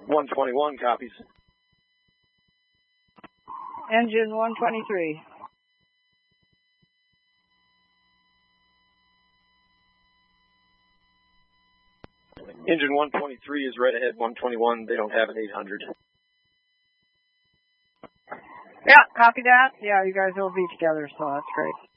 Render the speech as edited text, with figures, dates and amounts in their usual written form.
121 copies. Engine 123. Engine 123 is right ahead 121. They don't have an 800. Yeah, copy that. Yeah, you guys will be together, so that's great.